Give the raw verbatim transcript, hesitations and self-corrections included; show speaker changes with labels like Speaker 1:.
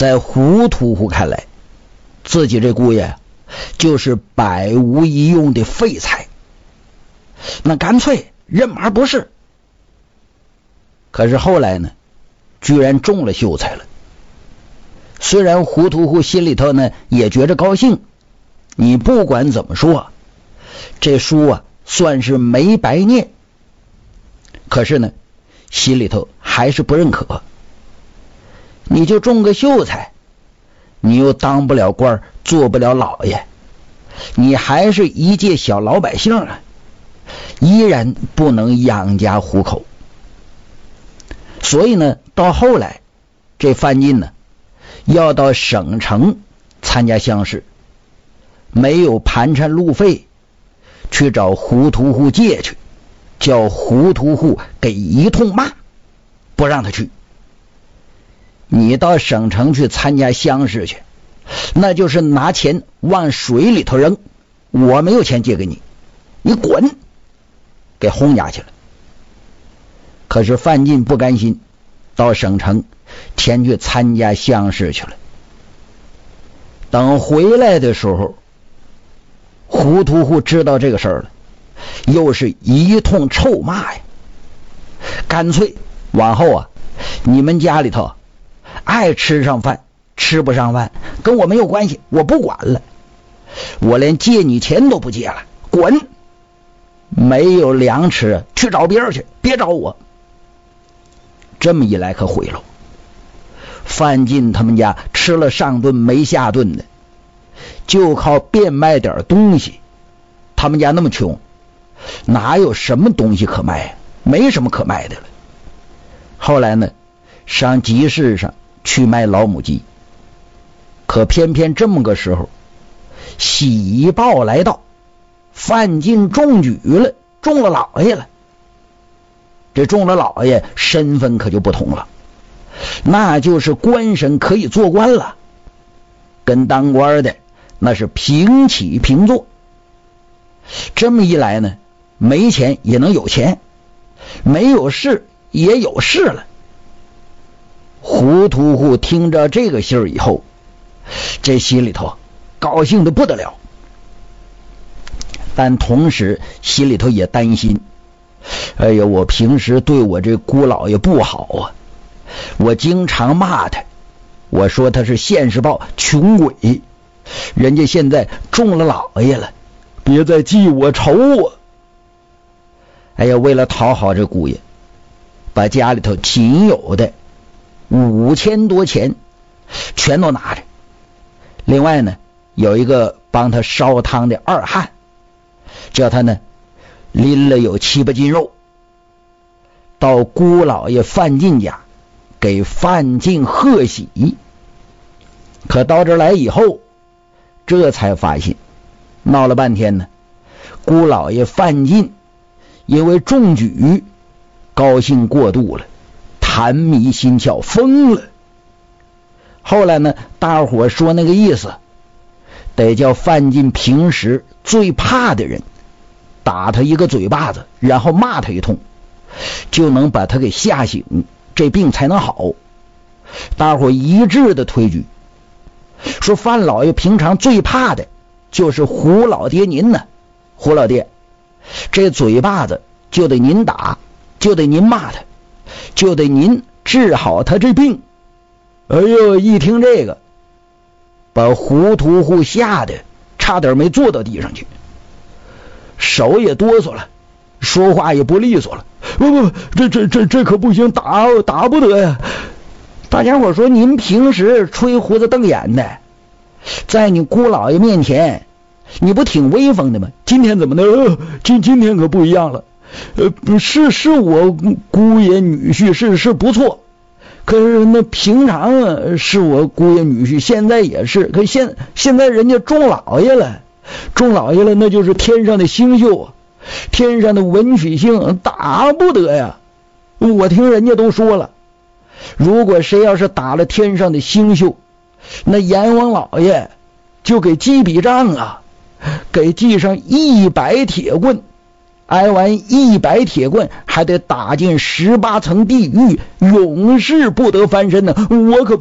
Speaker 1: 在胡屠户看来，自己这姑爷就是百无一用的废材，那干脆认而不是。可是后来呢，居然中了秀才了。虽然胡屠户心里头呢也觉着高兴，你不管怎么说，这书啊算是没白念，可是呢心里头还是不认可。你就中个秀才，你又当不了官，做不了老爷，你还是一介小老百姓啊，依然不能养家糊口。所以呢到后来这范进呢要到省城参加乡试，没有盘缠路费，去找胡屠户借去，叫胡屠户给一通骂，不让他去。你到省城去参加乡试去，那就是拿钱往水里头扔，我没有钱借给你，你滚，给轰下去了。可是范进不甘心，到省城前去参加乡试去了。等回来的时候，胡屠户知道这个事儿了，又是一通臭骂呀，干脆往后啊，你们家里头爱吃上饭吃不上饭跟我没有关系，我不管了，我连借你钱都不借了，滚，没有粮吃去找别人去，别找我。这么一来可毁了，范进他们家吃了上顿没下顿的，就靠变卖点东西，他们家那么穷，哪有什么东西可卖，没什么可卖的了。后来呢上集市上去卖老母鸡，可偏偏这么个时候，喜报来到，范进中举了，中了老爷了。这中了老爷，身份可就不同了，那就是官绅可以做官了，跟当官的那是平起平坐。这么一来呢，没钱也能有钱，没有势也有势了。胡屠户听着这个信儿以后，这心里头高兴的不得了，但同时心里头也担心，哎呀，我平时对我这姑老爷不好啊，我经常骂他，我说他是现世报穷鬼，人家现在中了老爷了，别再记我仇啊。哎呀，为了讨好这姑爷，把家里头仅有的五千多钱全都拿着，另外呢有一个帮他烧汤的二汉，叫他呢拎了有七八斤肉，到姑老爷范进家给范进贺喜。可到这来以后，这才发现闹了半天呢，姑老爷范进因为中举高兴过度了，痰迷心窍，疯了。后来呢大伙说那个意思，得叫范进平时最怕的人打他一个嘴巴子，然后骂他一通，就能把他给吓醒，这病才能好。大伙一致的推举，说范老爷平常最怕的就是胡老爹您呢，胡老爹这嘴巴子就得您打，就得您骂他，就得您治好他这病。哎呦，一听这个，把胡屠户吓得差点没坐到地上去，手也哆嗦了，说话也不利索了。不不，这这这这可不行，打打不得呀！大家伙说，您平时吹胡子瞪眼的，在你姑老爷面前，你不挺威风的吗？今天怎么的？呃、今今天可不一样了。呃，是是我姑爷女婿，是是不错。可是那平常是我姑爷女婿，现在也是。可现现在人家中老爷了。中老爷了，那就是天上的星宿啊，天上的文曲星，打不得呀。我听人家都说了，如果谁要是打了天上的星宿，那阎王老爷就给记笔账啊，给记上一百铁棍，挨完一百铁棍，还得打进十八层地狱，永世不得翻身呢。我可